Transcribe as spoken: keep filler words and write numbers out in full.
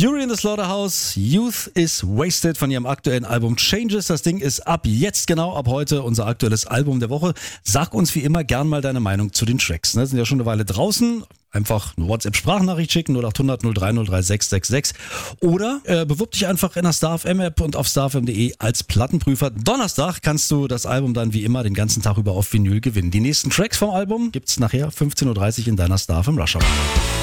Fury in the Slaughterhouse, Youth is Wasted von ihrem aktuellen Album Changes. Das Ding ist ab jetzt, genau ab heute, unser aktuelles Album der Woche. Sag uns wie immer gern mal deine Meinung zu den Tracks. Ne? Sind ja schon eine Weile draußen. Einfach eine WhatsApp-Sprachnachricht schicken, null acht hundert null drei null drei sechs sechs sechs. Oder äh, bewirb dich einfach in der Star F M App und auf star f m punkt de als Plattenprüfer. Donnerstag kannst du das Album dann wie immer den ganzen Tag über auf Vinyl gewinnen. Die nächsten Tracks vom Album gibt's nachher fünfzehn Uhr dreißig in deiner Star F M Rush Hour.